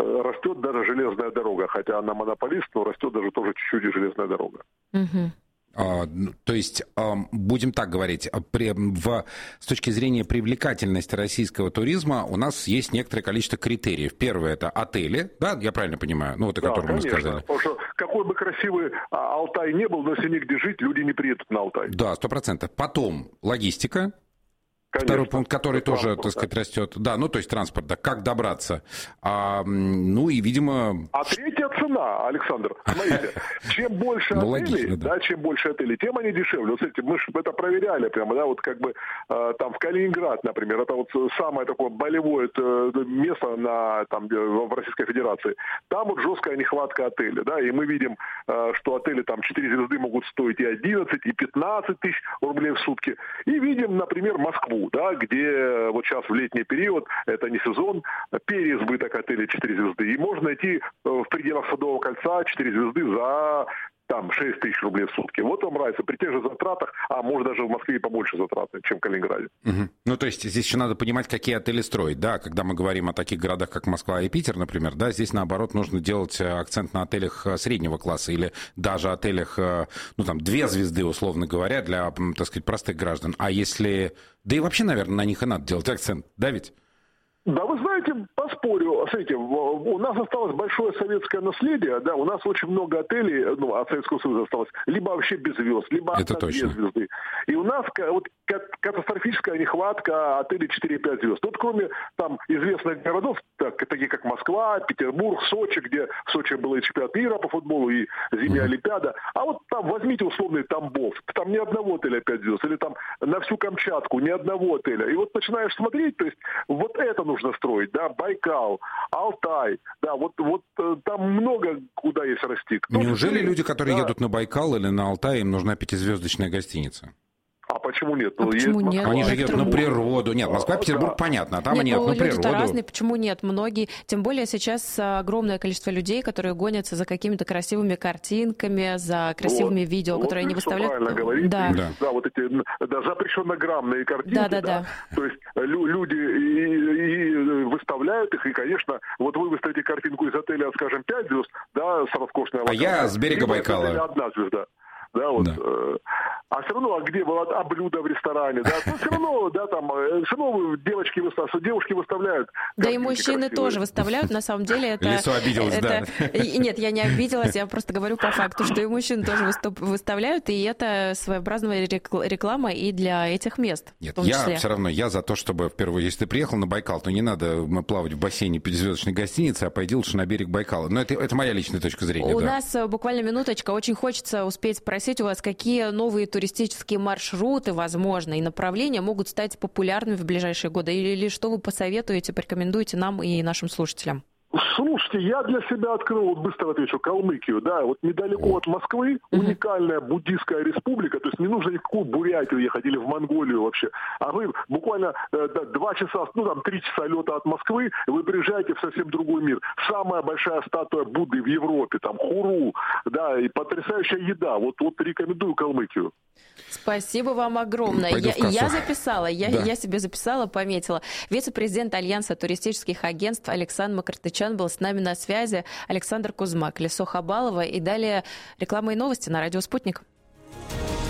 растет даже железная дорога. Хотя она монополист, но растет даже тоже чуть-чуть и железная дорога. То есть, будем так говорить, с точки зрения привлекательности российского туризма у нас есть некоторое количество критериев. Первое – это отели, да, я правильно понимаю? Ну, вот о котором мы сказали. Потому что какой бы красивый Алтай не был, но если негде жить, люди не приедут на Алтай. Да, 100%. Потом логистика. Конечно. Второй пункт, который тоже, так сказать, растет. Да, ну, то есть транспорт, да, как добраться. Ну, и, видимо... А третья цена, Александр. Смотрите, чем больше отелей, чем больше отелей, тем они дешевле. Вот, смотрите, мы же это проверяли прямо, да, вот как бы там в Калининград, например, это вот самое такое болевое место в Российской Федерации. Там вот жесткая нехватка отелей, да, и мы видим, что отели там 4 звезды могут стоить и 11, и 15 тысяч рублей в сутки. И видим, например, Москву, да, где вот сейчас в летний период, это не сезон, переизбыток отелей 4 звезды. И можно найти в пределах Садового кольца 4 звезды за там 6 тысяч рублей в сутки. Вот вам разница. При тех же затратах, а может даже в Москве и побольше затраты, чем в Калининграде. Ну, то есть здесь еще надо понимать, какие отели строить. Да, когда мы говорим о таких городах, как Москва и Питер, например, да, здесь, наоборот, нужно делать акцент на отелях среднего класса или даже отелях, ну, там, 2 звезды, условно говоря, для, так сказать, простых граждан. А если... Да и вообще, наверное, на них и надо делать акцент, да ведь? Да, вы знаете, поспорю. Смотрите, у нас осталось большое советское наследие, да, у нас очень много отелей, от Советского Союза осталось, либо вообще без звезд, либо это точно. Без звезды. И у нас вот катастрофическая нехватка отелей 4-5 звезд. Вот кроме там известных городов, таких как Москва, Петербург, Сочи, где в Сочи было и чемпионат мира по футболу, и зимняя Олимпиада. А вот там возьмите условный Тамбов, там ни одного отеля 5 звезд, или там на всю Камчатку ни одного отеля. И вот начинаешь смотреть, то есть вот это нужно строить, да, Байкал, Алтай, да, вот там много куда есть расти. Неужели люди, которые едут на Байкал или на Алтай, им нужна 5-звездочная гостиница? А почему нет? Почему нет? Они же едут на природу. Нет, Москва, Петербург, понятно, а там они едут на природу. Люди-то разные, почему нет? Многие, тем более сейчас огромное количество людей, которые гонятся за какими-то красивыми картинками, за красивыми видео, которые они выставляют. Правильно говорите. Да, вот эти запрещенно-граммные картинки. Да. То есть люди и выставляют их, и, конечно, вот вы выставите картинку из отеля, скажем, 5 звезд, да, с роскошной локацией. А я с берега Байкала. 1 звезда. Да, вот. Да. А все равно, где было блюдо в ресторане, да, то все равно, да, там, все равно девушки выставляют. Да и мужчины тоже выставляют, на самом деле это... Лицо обиделось, да. Нет, я не обиделась, я просто говорю по факту, что и мужчины тоже выставляют, и это своеобразная реклама и для этих мест. Нет, я все равно, я за то, чтобы, впервые, если ты приехал на Байкал, то не надо плавать в бассейне 5-звездочной гостиницы, а пойди лучше на берег Байкала. Но это моя личная точка зрения. У нас буквально минуточка, очень хочется успеть спросить у вас, какие новые туристические маршруты, возможно, и направления могут стать популярными в ближайшие годы? Или что вы посоветуете, порекомендуете нам и нашим слушателям? Слушайте, я для себя открыл, вот быстро отвечу, Калмыкию, да, вот недалеко от Москвы, уникальная буддийская республика, то есть не нужно никакую Бурятию ехать или в Монголию вообще, а вы буквально 2 часа, 3 часа лета от Москвы, вы приезжаете в совсем другой мир. Самая большая статуя Будды в Европе, там, Хуру, да, и потрясающая еда, вот рекомендую Калмыкию. Спасибо вам огромное. Я записала, я себе записала, пометила. Вице-президент Альянса туристических агентств Александр Макартычан был с нами на связи. Александр Кузьма, Колесо Хабалова. И далее реклама и новости на радио «Спутник».